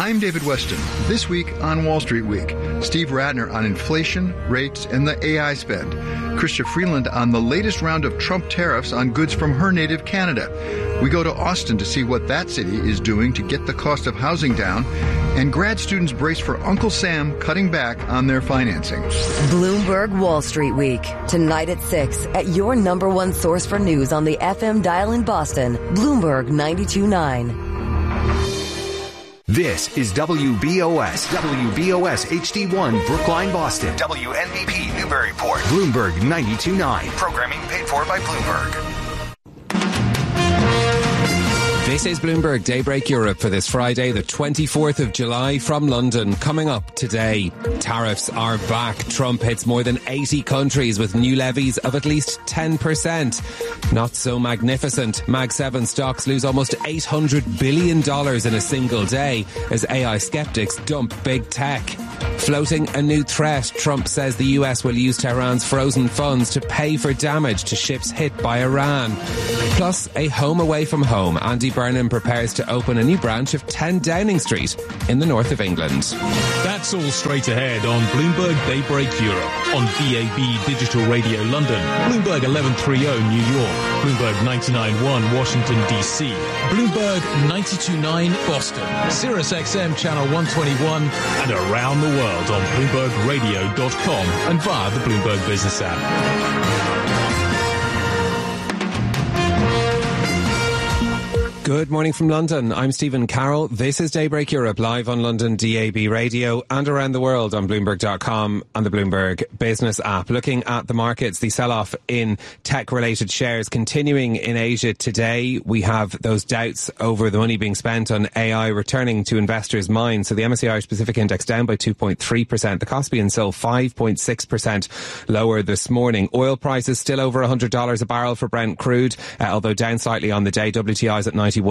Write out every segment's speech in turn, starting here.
I'm David Weston. This week on Wall Street Week, Steve Ratner on inflation, rates, and the AI spend. Chrystia Freeland on the latest round of Trump tariffs on goods from her native Canada. We go to Austin to see what that city is doing to get the cost of housing down. And grad students brace for Uncle Sam cutting back on their financing. Bloomberg Wall Street Week. Tonight at 6 at your number one source for news on the FM dial in Boston. Bloomberg 92.9. This is WBOS HD1 Brookline, Boston. WNBP Newburyport. Bloomberg 92.9. Programming paid for by Bloomberg. This is Bloomberg Daybreak Europe for this Friday, the 24th of July from London. Coming up today, tariffs are back. Trump hits more than 80 countries with new levies of at least 10%. Not so magnificent. Mag 7 stocks lose almost $800 billion in a single day as AI skeptics dump big tech. Floating a new threat, Trump says the US will use Tehran's frozen funds to pay for damage to ships hit by Iran. Plus, a home away from home. Andy Burnham prepares to open a new branch of 10 Downing Street in the north of England. That's all straight ahead on Bloomberg Daybreak Europe, on DAB Digital Radio London, Bloomberg 1130 New York, Bloomberg 99.1 Washington DC, Bloomberg 92.9 Boston, Sirius XM Channel 121, and around the world on BloombergRadio.com and via the Bloomberg Business app. Good morning from London. I'm Stephen Carroll. This is Daybreak Europe, live on London DAB Radio and around the world on Bloomberg.com and the Bloomberg Business app. Looking at the markets, the sell-off in tech-related shares continuing in Asia today. We have those doubts over the money being spent on AI returning to investors' minds. So the MSCI Irish Pacific Index down by 2.3%. The Kospi and Seoul 5.6% lower this morning. Oil prices still over $100 a barrel for Brent crude, although down slightly on the day. WTI's at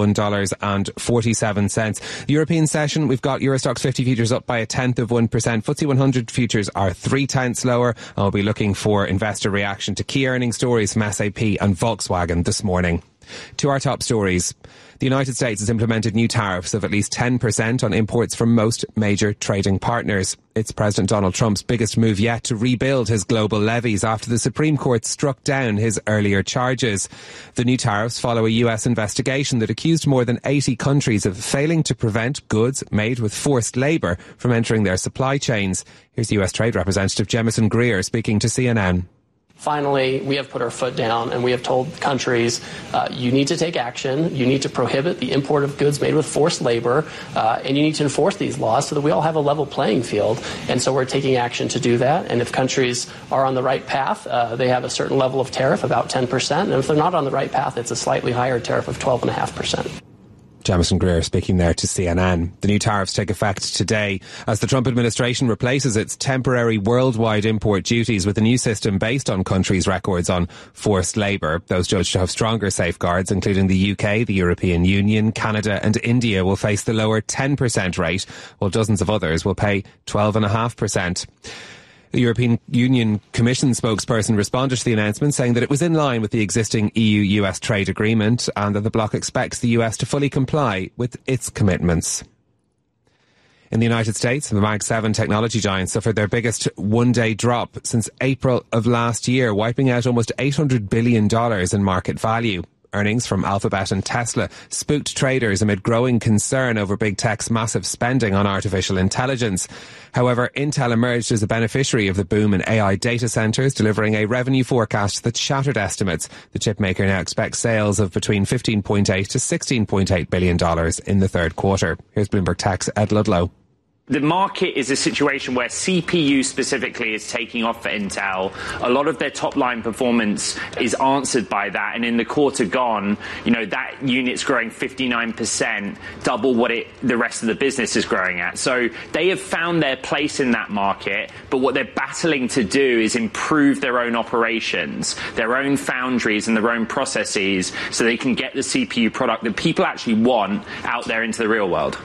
$91.47. The European session, we've got Eurostoxx 50 futures up by 0.1%. FTSE 100 futures are 0.3 lower. I'll be looking for investor reaction to key earnings stories from SAP and Volkswagen this morning. To our top stories. The United States has implemented new tariffs of at least 10% on imports from most major trading partners. It's President Donald Trump's biggest move yet to rebuild his global levies after the Supreme Court struck down his earlier charges. The new tariffs follow a US investigation that accused more than 80 countries of failing to prevent goods made with forced labour from entering their supply chains. Here's US Trade Representative Jemison Greer speaking to CNN. Finally, we have put our foot down and we have told countries, you need to take action, you need to prohibit the import of goods made with forced labor, and you need to enforce these laws so that we all have a level playing field. And so we're taking action to do that. And if countries are on the right path, they have a certain level of tariff, about 10%. And if they're not on the right path, it's a slightly higher tariff of 12.5%. Jemison Greer speaking there to CNN. The new tariffs take effect today as the Trump administration replaces its temporary worldwide import duties with a new system based on countries' records on forced labour. Those judged to have stronger safeguards, including the UK, the European Union, Canada and India, will face the lower 10% rate, while dozens of others will pay 12.5%. The European Union Commission spokesperson responded to the announcement, saying that it was in line with the existing EU-US trade agreement and that the bloc expects the US to fully comply with its commitments. In the United States, the Mag 7 technology giants suffered their biggest one-day drop since April of last year, wiping out almost $800 billion in market value. Earnings from Alphabet and Tesla spooked traders amid growing concern over big tech's massive spending on artificial intelligence. However, Intel emerged as a beneficiary of the boom in AI data centers, delivering a revenue forecast that shattered estimates. The chipmaker now expects sales of between $15.8 to $16.8 billion in the third quarter. Here's Bloomberg Tech's Ed Ludlow. The market is a situation where CPU specifically is taking off for Intel. A lot of their top line performance is answered by that. And in the quarter gone, that unit's growing 59%, double what the rest of the business is growing at. So they have found their place in that market. But what they're battling to do is improve their own operations, their own foundries and their own processes so they can get the CPU product that people actually want out there into the real world.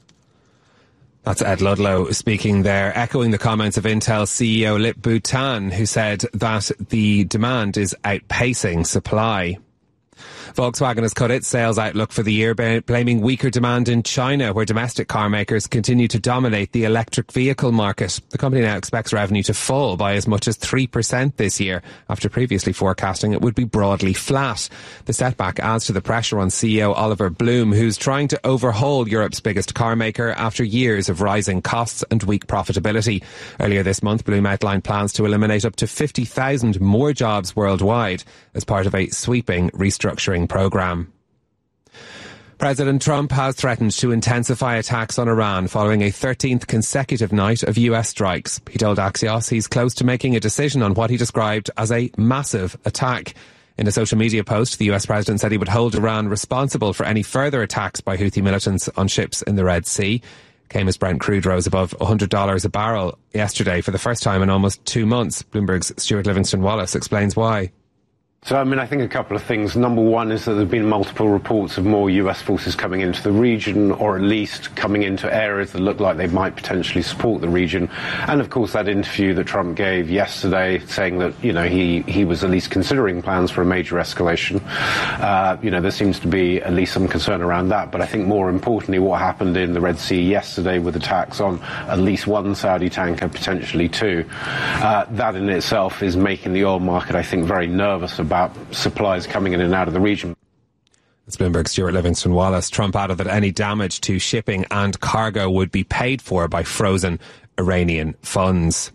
That's Ed Ludlow speaking there, echoing the comments of Intel CEO Lip-Bu Tan, who said that the demand is outpacing supply. Volkswagen has cut its sales outlook for the year, blaming weaker demand in China, where domestic car makers continue to dominate the electric vehicle market. The company now expects revenue to fall by as much as 3% this year, after previously forecasting it would be broadly flat. The setback adds to the pressure on CEO Oliver Blume, who's trying to overhaul Europe's biggest car maker after years of rising costs and weak profitability. Earlier this month, Blume outlined plans to eliminate up to 50,000 more jobs worldwide as part of a sweeping restructuring programme. President Trump has threatened to intensify attacks on Iran following a 13th consecutive night of US strikes. He told Axios he's close to making a decision on what he described as a massive attack. In a social media post, the US president said he would hold Iran responsible for any further attacks by Houthi militants on ships in the Red Sea. Came as Brent crude rose above $100 a barrel yesterday for the first time in almost 2 months. Bloomberg's Stuart Livingston-Wallace explains why. So, I think a couple of things. Number one is that there have been multiple reports of more US forces coming into the region, or at least coming into areas that look like they might potentially support the region. And of course, that interview that Trump gave yesterday saying that, he was at least considering plans for a major escalation. There seems to be at least some concern around that. But I think more importantly, what happened in the Red Sea yesterday with attacks on at least one Saudi tanker, potentially two, that in itself is making the oil market, I think, very nervous about supplies coming in and out of the region. It's Bloomberg's Stuart Livingston-Wallace. Trump added that any damage to shipping and cargo would be paid for by frozen Iranian funds.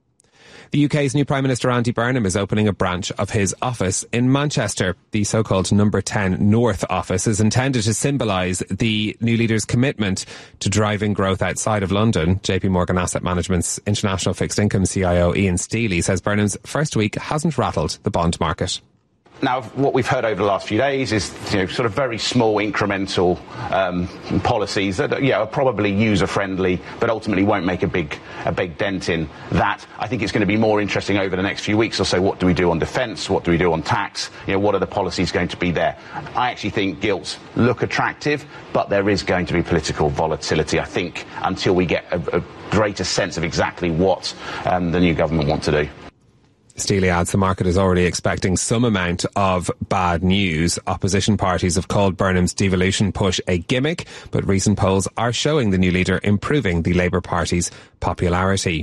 The UK's new Prime Minister Andy Burnham is opening a branch of his office in Manchester. The so-called Number 10 North office is intended to symbolise the new leader's commitment to driving growth outside of London. JP Morgan Asset Management's international fixed income CIO Ian Steely says Burnham's first week hasn't rattled the bond market. Now, what we've heard over the last few days is, sort of very small incremental policies that are probably user-friendly, but ultimately won't make a big dent in that. I think it's going to be more interesting over the next few weeks or so. What do we do on defence? What do we do on tax? What are the policies going to be there? I actually think gilts look attractive, but there is going to be political volatility, I think, until we get a greater sense of exactly what the new government want to do. Steely adds the market is already expecting some amount of bad news. Opposition parties have called Burnham's devolution push a gimmick, but recent polls are showing the new leader improving the Labour Party's popularity.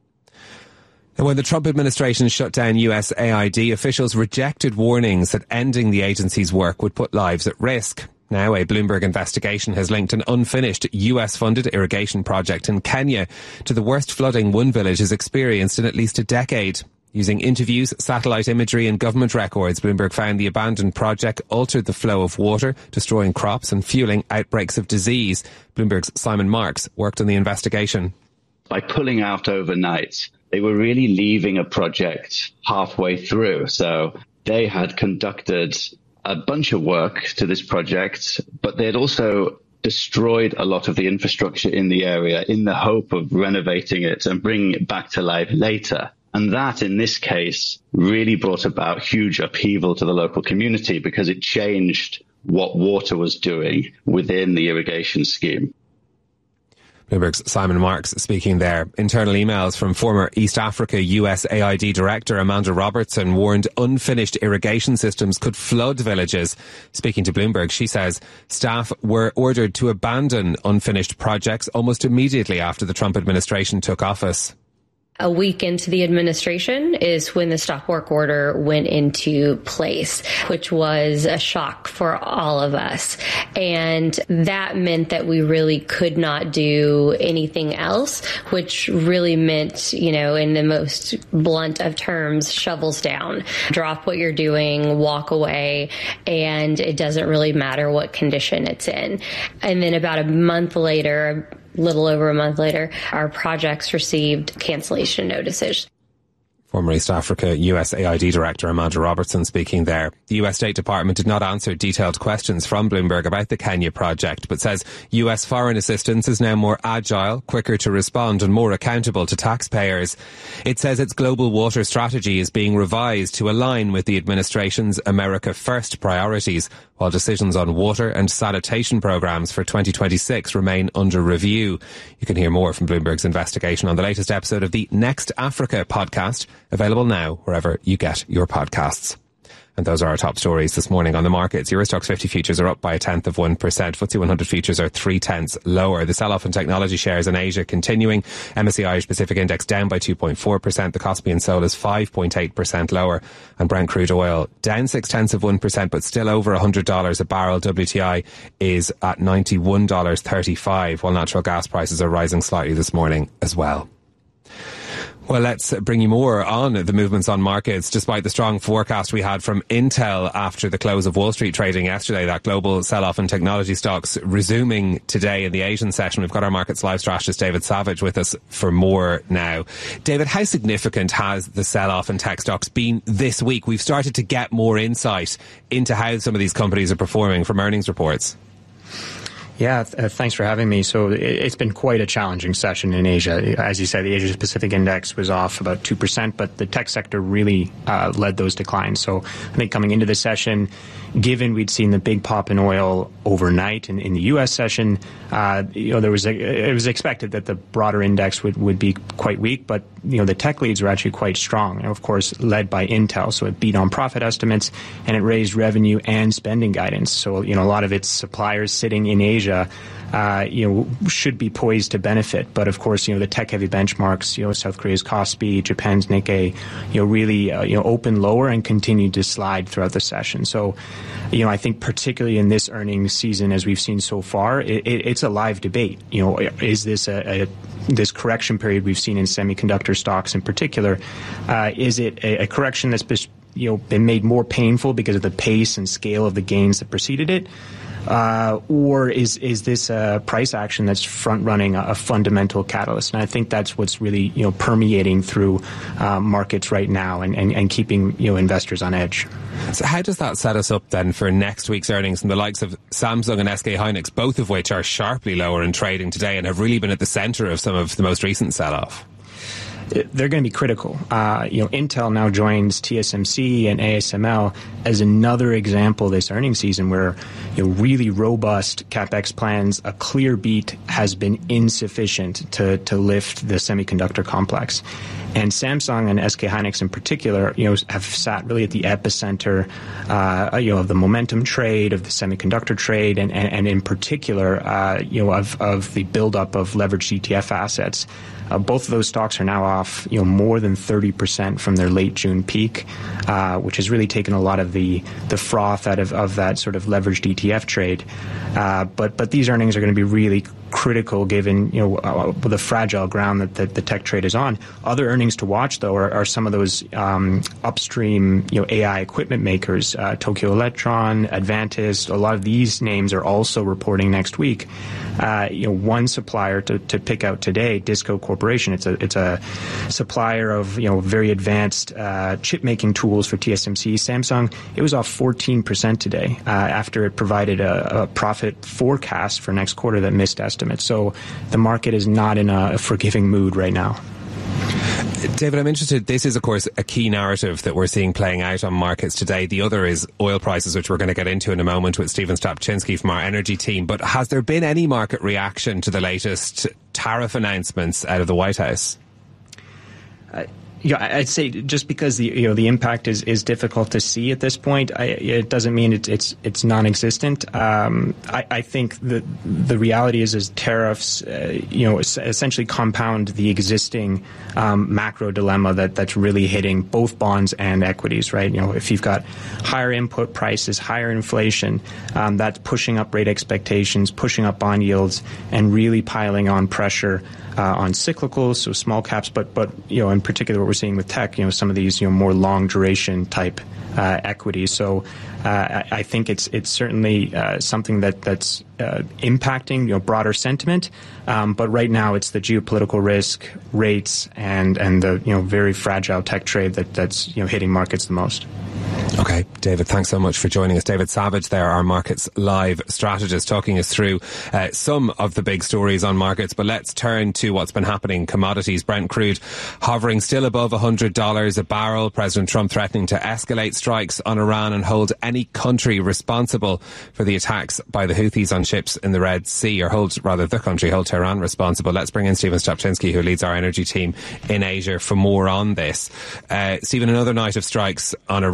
And when the Trump administration shut down USAID, officials rejected warnings that ending the agency's work would put lives at risk. Now, a Bloomberg investigation has linked an unfinished US-funded irrigation project in Kenya to the worst flooding one village has experienced in at least a decade. Using interviews, satellite imagery and government records, Bloomberg found the abandoned project altered the flow of water, destroying crops and fueling outbreaks of disease. Bloomberg's Simon Marks worked on the investigation. By pulling out overnight, they were really leaving a project halfway through. So they had conducted a bunch of work to this project, but they had also destroyed a lot of the infrastructure in the area in the hope of renovating it and bringing it back to life later. And that, in this case, really brought about huge upheaval to the local community because it changed what water was doing within the irrigation scheme. Bloomberg's Simon Marks speaking there. Internal emails from former East Africa USAID Director Amanda Robertson warned unfinished irrigation systems could flood villages. Speaking to Bloomberg, she says staff were ordered to abandon unfinished projects almost immediately after the Trump administration took office. A week into the administration is when the stop work order went into place, which was a shock for all of us. And that meant that we really could not do anything else, which really meant, in the most blunt of terms, shovels down. Drop what you're doing, walk away, and it doesn't really matter what condition it's in. And then about a month later, little over a month later, our projects received cancellation notices. Former East Africa USAID Director Amanda Robertson speaking there. The US State Department did not answer detailed questions from Bloomberg about the Kenya project, but says US foreign assistance is now more agile, quicker to respond and more accountable to taxpayers. It says its global water strategy is being revised to align with the administration's America First priorities, while decisions on water and sanitation programs for 2026 remain under review. You can hear more from Bloomberg's investigation on the latest episode of the Next Africa podcast, available now wherever you get your podcasts. And those are our top stories this morning on the markets. Euro Stoxx 50 futures are up by 0.1%. FTSE 100 futures are 0.3 lower. The sell-off in technology shares in Asia continuing. MSCI Irish Pacific Index down by 2.4%. The Kospi and Seoul is 5.8% lower. And Brent crude oil down 0.6%, but still over $100 a barrel. WTI is at $91.35, while natural gas prices are rising slightly this morning as well. Well, let's bring you more on the movements on markets. Despite the strong forecast we had from Intel after the close of Wall Street trading yesterday, that global sell-off in technology stocks resuming today in the Asian session. We've got our Markets Live strategist David Savage with us for more now. David, how significant has the sell-off in tech stocks been this week? We've started to get more insight into how some of these companies are performing from earnings reports. Yeah, thanks for having me. So it's been quite a challenging session in Asia. As you said, the Asia Pacific Index was off about 2%, but the tech sector really led those declines. So I think coming into the session, given we'd seen the big pop in oil overnight in the U.S. session, it was expected that the broader index would be quite weak, but the tech leads were actually quite strong, and of course led by Intel. So it beat on profit estimates and it raised revenue and spending guidance. So a lot of its suppliers sitting in Asia should be poised to benefit. But of course, the tech-heavy benchmarks, South Korea's Kospi, Japan's Nikkei, really opened lower and continued to slide throughout the session. So, I think particularly in this earnings season, as we've seen so far, it's a live debate. Is this this correction period we've seen in semiconductor stocks in particular? Is it a correction that's been made more painful because of the pace and scale of the gains that preceded it? Or is this a price action that's front-running a fundamental catalyst? And I think that's what's really permeating through markets right now and keeping investors on edge. So how does that set us up then for next week's earnings from the likes of Samsung and SK Hynix, both of which are sharply lower in trading today and have really been at the centre of some of the most recent sell-off? They're going to be critical. Intel now joins TSMC and ASML as another example this earnings season where really robust CapEx plans, a clear beat has been insufficient to lift the semiconductor complex. And Samsung and SK Hynix in particular, have sat really at the epicenter, of the momentum trade, of the semiconductor trade, and in particular, of the buildup of leveraged ETF assets. Both of those stocks are now off, more than 30% from their late June peak, which has really taken a lot of the froth out of that sort of leveraged ETF trade. But these earnings are going to be really critical given the fragile ground that the tech trade is on. Other earnings to watch though are some of those upstream AI equipment makers, Tokyo Electron, Advantest. A lot of these names are also reporting next week. One supplier to pick out today, Disco Corporation. It's a supplier of very advanced chip making tools for TSMC. Samsung, it was off 14% today after it provided a profit forecast for next quarter that missed estimates. So the market is not in a forgiving mood right now. David, I'm interested, this is of course a key narrative that we're seeing playing out on markets today. The other is oil prices, which we're going to get into in a moment with Stephen Stopczynski from our energy team. But has there been any market reaction to the latest tariff announcements out of the White House? I'd say just because the impact is difficult to see at this point, it doesn't mean it's non-existent. I think the reality is tariffs, essentially compound the existing macro dilemma that's really hitting both bonds and equities, right? If you've got higher input prices, higher inflation, that's pushing up rate expectations, pushing up bond yields, and really piling on pressure on cyclicals, so small caps, but in particular what we're seeing with tech, some of these more long duration type equities. So I think it's certainly something that's impacting broader sentiment, but right now it's the geopolitical risk, rates, and the very fragile tech trade that's hitting markets the most. Okay, David, thanks so much for joining us. David Savage there, our Markets Live strategist, talking us through some of the big stories on markets. But let's turn to what's been happening. Commodities, Brent crude hovering still above $100 a barrel. President Trump threatening to escalate strikes on Iran and hold any country responsible for the attacks by the Houthis on ships in the Red Sea, or hold Tehran responsible. Let's bring in Stephen Stopczynski, who leads our energy team in Asia, for more on this. Stephen, another night of strikes on Iran.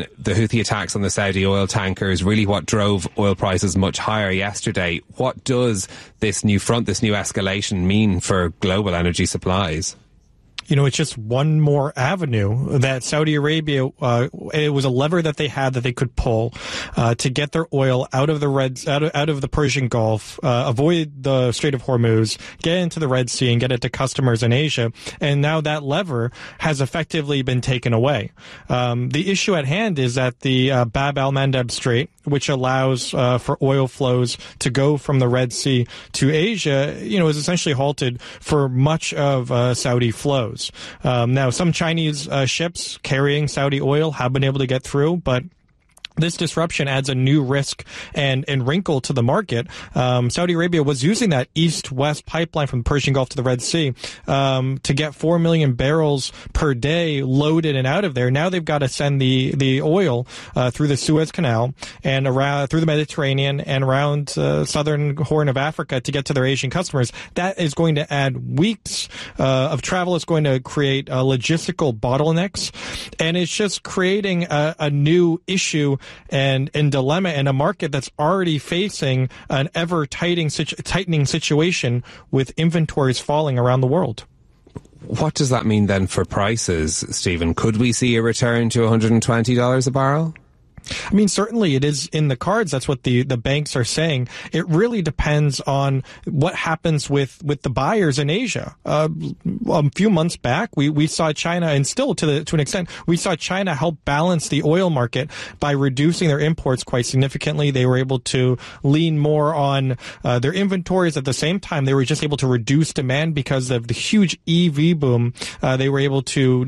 the Houthi attacks on the Saudi oil tankers, really what drove oil prices much higher yesterday. What does this new front, this new escalation mean for global energy supplies? It's just one more avenue that Saudi Arabia, it was a lever that they had that they could pull to get their oil out of the Persian Gulf, avoid the Strait of Hormuz, get into the Red Sea and get it to customers in Asia. And now that lever has effectively been taken away. The issue at hand is that the Bab al-Mandeb Strait, which allows for oil flows to go from the Red Sea to Asia, is essentially halted for much of Saudi flows. Now, some Chinese ships carrying Saudi oil have been able to get through, but this disruption adds a new risk and wrinkle to the market. Saudi Arabia was using that east-west pipeline from the Persian Gulf to the Red Sea to get 4 million barrels per day loaded and out of there. Now they've got to send the oil through the Suez Canal and around through the Mediterranean and around southern Horn of Africa to get to their Asian customers. That is going to add weeks of travel. It's going to create logistical bottlenecks, and it's just creating a new issue and dilemma in a market that's already facing an ever tightening situation with inventories falling around the world. What does that mean then for prices, Stephen? Could we see a return to $120 a barrel? I mean, certainly it is in the cards. That's what the banks are saying. It really depends on what happens with the buyers in Asia. A few months back, we saw China, and still to an extent, we saw China help balance the oil market by reducing their imports quite significantly. They were able to lean more on their inventories. At the same time, they were just able to reduce demand because of the huge EV boom. They were able to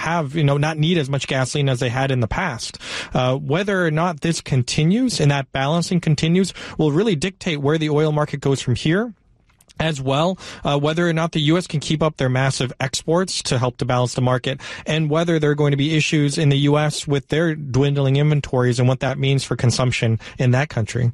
not need as much gasoline as they had in the past. Whether or not this continues and that balancing continues will really dictate where the oil market goes from here. As well, whether or not the U.S. can keep up their massive exports to help to balance the market, and whether there are going to be issues in the U.S. with their dwindling inventories and what that means for consumption in that country.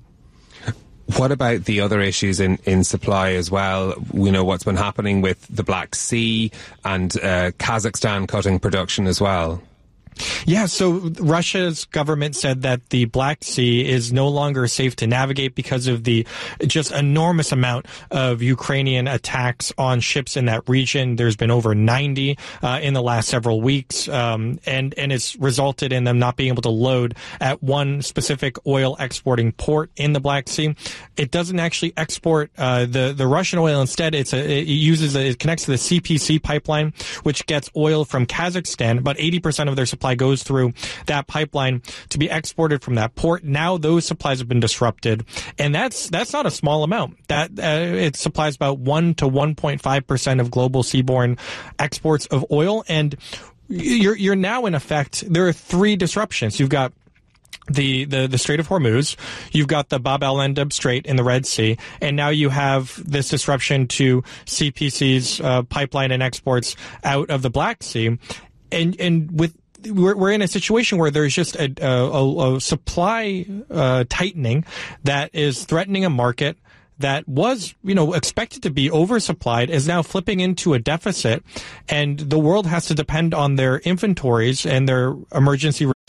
What about the other issues in supply as well? We know what's been happening with the Black Sea and Kazakhstan cutting production as well. Yeah, so Russia's government said that the Black Sea is no longer safe to navigate because of the just enormous amount of Ukrainian attacks on ships in that region. There's been over 90 in the last several weeks, and it's resulted in them not being able to load at one specific oil exporting port in the Black Sea. It doesn't actually export the Russian oil. Instead, it connects to the CPC pipeline, which gets oil from Kazakhstan. About 80% of their supply goes through that pipeline to be exported from that port. Now those supplies have been disrupted, and that's not a small amount. That it supplies about 1 to 1.5% of global seaborne exports of oil, and you're now in effect. There are three disruptions. You've got the Strait of Hormuz, you've got the Bab al-Mandeb Strait in the Red Sea, and now you have this disruption to CPC's pipeline and exports out of the Black Sea, and with we're in a situation where there's just a supply tightening that is threatening a market that was, expected to be oversupplied, is now flipping into a deficit, and the world has to depend on their inventories and their emergency